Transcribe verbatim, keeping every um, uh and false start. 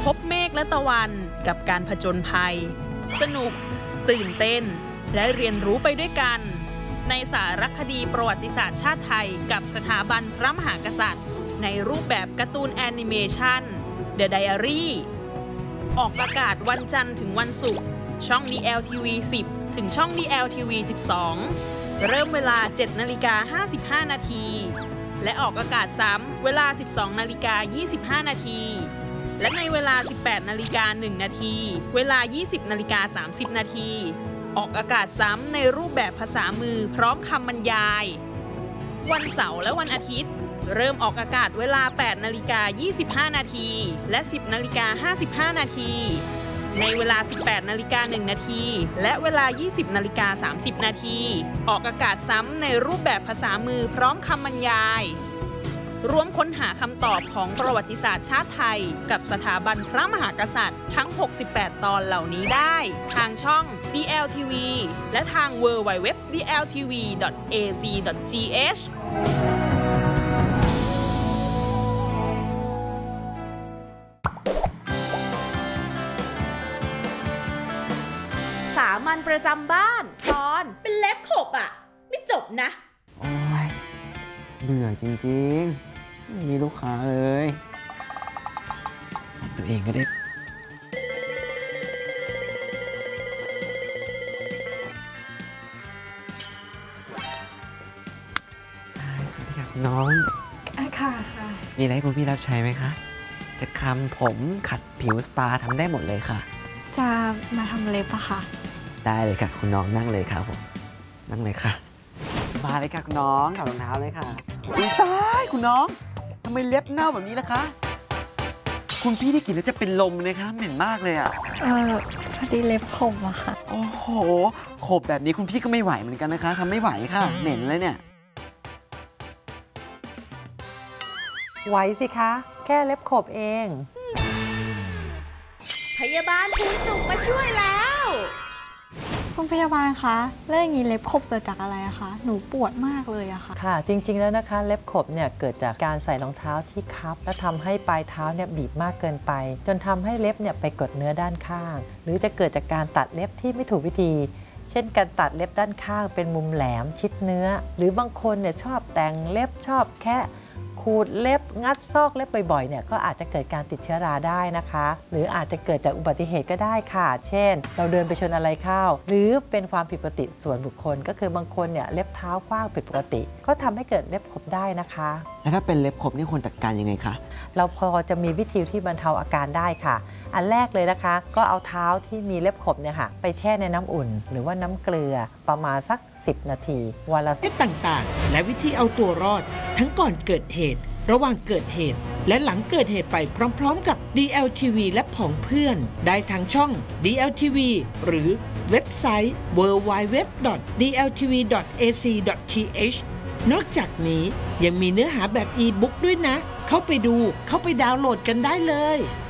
พบเมฆและตะวันกับการผจญภัยสนุกตื่นเต้นและเรียนรู้ไปด้วยกันในสารคดีประวัติศาสตร์ชาติไทยกับสถาบันพระมหากษัตริย์ในรูปแบบการ์ตูนแอนิเมชัน The Diary ออกอากาศวันจันทร์ถึงวันศุกร์ช่อง ดี แอล ที วี สิบ ถึงช่อง ดี แอล ที วี สิบสอง เริ่มเวลา เจ็ดนาฬิกาห้าสิบห้า นาทีและออกอากาศซ้ำเวลา สิบสองนาฬิกายี่สิบห้า นาทีและในเวลา สิบแปดนาฬิกาหนึ่ง นาทีเวลา ยี่สิบนาฬิกาสามสิบ นาทีออกอากาศซ้ำในรูปแบบภาษามือพร้อมคำบรรยายวันเสาร์และวันอาทิตย์เริ่มออกอากาศเวลา แปดนาฬิกายี่สิบห้า นาทีและ สิบนาฬิกาห้าสิบห้า นาทีในเวลา สิบแปดนาฬิกาหนึ่ง นาทีและเวลา ยี่สิบนาฬิกาสามสิบ นาทีออกอากาศซ้ำในรูปแบบภาษามือพร้อมคำบรรยายร่วมค้นหาคำตอบของประวัติศาสตร์ชาติไทยกับสถาบันพระมหากษัตริย์ทั้ง หกสิบแปด ตอนเหล่านี้ได้ทางช่อง ดี แอล ที วี และทาง ดับเบิลยู ดับเบิลยู ดับเบิลยู ดอท ดี แอล ที วี ดอท เอ ซี ดอท ที เอชสามัญประจำบ้านตอนเป็นเล็บขบอ่ะไม่จบนะโอ้ยเบื่อจริงๆไม่มีลูกค้าเลยตัวเองก็ได้สวัสดีค่ะคุณน้องค่ะค่ะมีอะไรให้คุณพี่รับใช้ไหมคะจะทำผมขัดผิวสปาทำได้หมดเลยค่ะจะมาทำเล็บอะค่ะได้เลยค่ะคุณน้องนั่งเลยครับผมนั่งเลยค่ะมาเลยค่ะคุณน้องถอดรองเท้าเลยค่ะอุ้ยตายคุณน้องทำไมเล็บเน่าแบบนี้ล่ะคะคุณพี่ได้กลิ่นแล้วจะเป็นลมเลยคะเหม็นมากเลยอ่ะเออพอดีเล็บขบอะค่ะโอ้โหขบแบบนี้คุณพี่ก็ไม่ไหวเหมือนกันนะคะทำไม่ไหวค่ะเหม็นเลยเนี่ยไหวสิคะแค่เล็บขบเองพยาบาลภูนสุขมาช่วยแล้วคุณพยาบาลคะแล้วอย่างนี้เล็บขบเกิดจากอะไรอะคะหนูปวดมากเลยอะค่ะค่ะจริงๆแล้วนะคะเล็บขบเนี่ยเกิดจากการใส่รองเท้าที่คับและทำให้ปลายเท้าเนี่ยบีบมากเกินไปจนทำให้เล็บเนี่ยไปกดเนื้อด้านข้างหรือจะเกิดจากการตัดเล็บที่ไม่ถูกวิธีเช่นการตัดเล็บด้านข้างเป็นมุมแหลมชิดเนื้อหรือบางคนเนี่ยชอบแต่งเล็บชอบแค่ขูดเล็บงัดซอกเล็บบ่อยๆเนี่ยก็อาจจะเกิดการติดเชื้อราได้นะคะหรืออาจจะเกิดจากอุบัติเหตุก็ได้ค่ะเช่นเราเดินไปชนอะไรเข้าหรือเป็นความผิดปกติส่วนบุคคลก็คือบางคนเนี่ยเล็บเท้ากว้างผิดปกติก็ทำให้เกิดเล็บขบได้นะคะแล้วถ้าเป็นเล็บขบนี่ควรจัดการยังไงคะเราพอจะมีวิธีที่บรรเทาอาการได้ค่ะอันแรกเลยนะคะก็เอาเท้าที่มีเล็บขบเนี่ยค่ะไปแช่ในน้ำอุ่นหรือว่าน้ำเกลือประมาณสักสิบนาทีวันละเล็บต่างๆและวิธีเอาตัวรอดทั้งก่อนเกิดเหตุระหว่างเกิดเหตุและหลังเกิดเหตุไปพร้อมๆกับ ดี แอล ที วี และผองเพื่อนได้ทางช่อง ดี แอล ที วี หรือเว็บไซต์ ดับเบิลยู ดับเบิลยู ดับเบิลยู ดอท ดี แอล ที วี ดอท เอ ซี ดอท ที เอช นอกจากนี้ยังมีเนื้อหาแบบอีบุ๊กด้วยนะเข้าไปดูเข้าไปดาวน์โหลดกันได้เลย